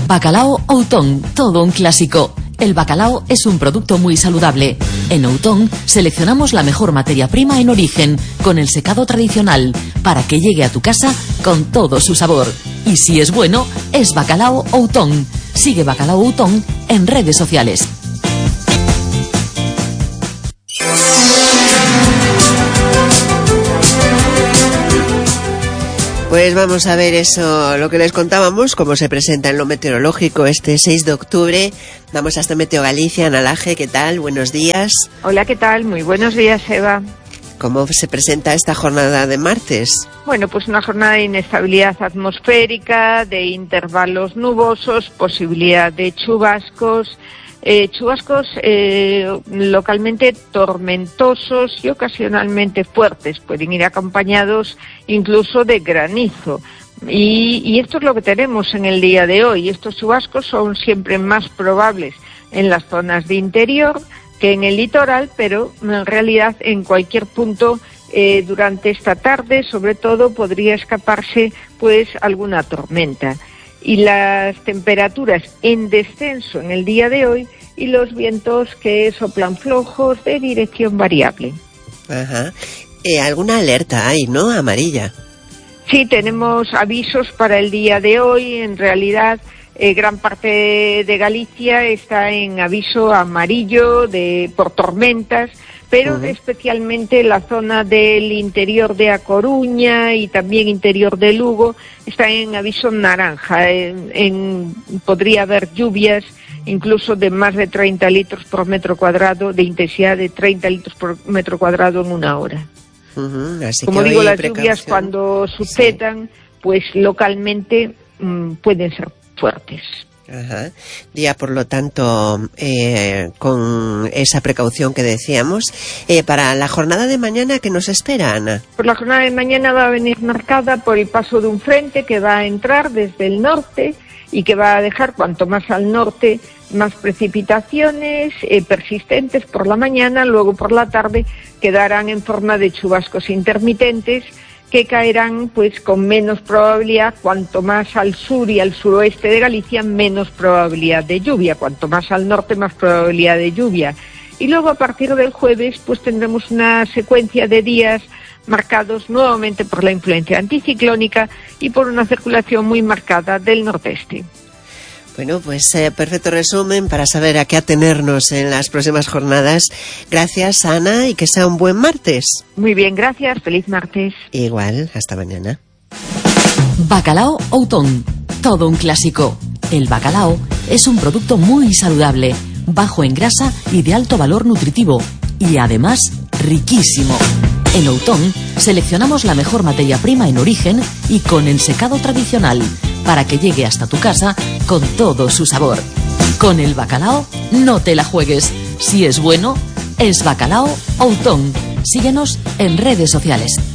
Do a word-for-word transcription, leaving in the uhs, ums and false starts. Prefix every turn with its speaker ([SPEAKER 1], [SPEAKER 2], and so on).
[SPEAKER 1] Bacalao Outón, todo un clásico. El bacalao es un producto muy saludable. En Outón seleccionamos la mejor materia prima en origen, con el secado tradicional, para que llegue a tu casa con todo su sabor. Y si es bueno, es Bacalao Outón. Sigue Bacalao Outón en redes sociales.
[SPEAKER 2] Pues vamos a ver eso, lo que les contábamos, cómo se presenta en lo meteorológico este seis de octubre. Vamos hasta Meteo Galicia. Ana Laje, ¿qué tal? Buenos días.
[SPEAKER 3] Hola, ¿qué tal? Muy buenos días, Eva.
[SPEAKER 2] ¿Cómo se presenta esta jornada de martes?
[SPEAKER 3] Bueno, pues una jornada de inestabilidad atmosférica, de intervalos nubosos, posibilidad de chubascos, eh, chubascos eh, localmente tormentosos y ocasionalmente fuertes. Pueden ir acompañados incluso de granizo. Y, y esto es lo que tenemos en el día de hoy. Estos chubascos son siempre más probables en las zonas de interior que en el litoral, pero en realidad en cualquier punto eh, durante esta tarde, sobre todo, podría escaparse pues alguna tormenta. Y las temperaturas en descenso en el día de hoy y los vientos que soplan flojos de dirección variable.
[SPEAKER 2] Ajá. Eh, ¿Alguna alerta hay, no? Amarilla.
[SPEAKER 3] Sí, tenemos avisos para el día de hoy. En realidad, eh, gran parte de Galicia está en aviso amarillo de por tormentas, pero uh-huh. especialmente la zona del interior de A Coruña y también interior de Lugo está en aviso naranja. En, en, podría haber lluvias incluso de más de treinta litros por metro cuadrado, de intensidad de treinta litros por metro cuadrado en una hora.
[SPEAKER 2] Uh-huh, así
[SPEAKER 3] Como
[SPEAKER 2] que
[SPEAKER 3] digo, las
[SPEAKER 2] precaución.
[SPEAKER 3] lluvias cuando sucedan, sí. pues localmente mmm, pueden ser fuertes.
[SPEAKER 2] Ajá. Día, por lo tanto, eh, con esa precaución que decíamos. Eh, para la jornada de mañana, ¿qué nos espera, Ana?
[SPEAKER 3] Pues la jornada de mañana va a venir marcada por el paso de un frente que va a entrar desde el norte y que va a dejar, cuanto más al norte, más precipitaciones eh, persistentes por la mañana, luego por la tarde quedarán en forma de chubascos intermitentes que caerán pues con menos probabilidad. Cuanto más al sur y al suroeste de Galicia, menos probabilidad de lluvia, cuanto más al norte, más probabilidad de lluvia. Y luego a partir del jueves pues tendremos una secuencia de días marcados nuevamente por la influencia anticiclónica y por una circulación muy marcada del nordeste.
[SPEAKER 2] Bueno, pues eh, perfecto resumen para saber a qué atenernos en las próximas jornadas. Gracias, Ana, y que sea un buen martes.
[SPEAKER 3] Muy bien, gracias. Feliz martes.
[SPEAKER 2] Igual, hasta mañana.
[SPEAKER 1] Bacalao Outón, todo un clásico. El bacalao es un producto muy saludable, bajo en grasa y de alto valor nutritivo, y además riquísimo. En Outón seleccionamos la mejor materia prima en origen y con el secado tradicional, para que llegue hasta tu casa con todo su sabor. Con el bacalao no te la juegues. Si es bueno, es Bacalao Outón. Síguenos en redes sociales.